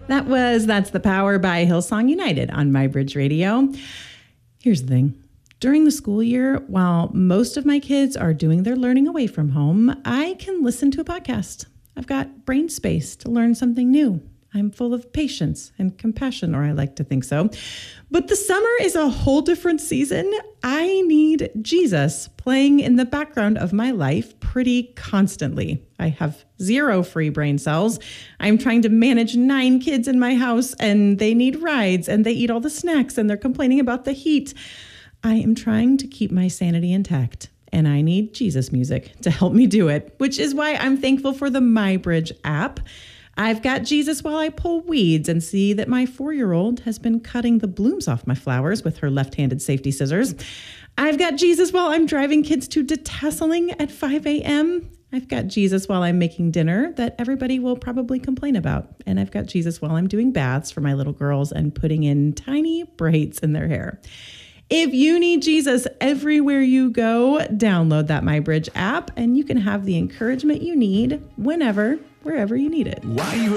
That's the Power by Hillsong United on MyBridge Radio. Here's the thing. During the school year, while most of my kids are doing their learning away from home, I can listen to a podcast. I've got brain space to learn something new. I'm full of patience and compassion, or I like to think so. But the summer is a whole different season. I need Jesus playing in the background of my life pretty constantly. I have 0 free brain cells. I'm trying to manage 9 kids in my house, and they need rides, and they eat all the snacks, and they're complaining about the heat. I am trying to keep my sanity intact, and I need Jesus music to help me do it, which is why I'm thankful for the MyBridge app. I've got Jesus while I pull weeds and see that my 4-year-old has been cutting the blooms off my flowers with her left-handed safety scissors. I've got Jesus while I'm driving kids to detasseling at 5 a.m. I've got Jesus while I'm making dinner that everybody will probably complain about. And I've got Jesus while I'm doing baths for my little girls and putting in tiny braids in their hair. If you need Jesus everywhere you go, download that MyBridge app and you can have the encouragement you need whenever, wherever you need it. Why you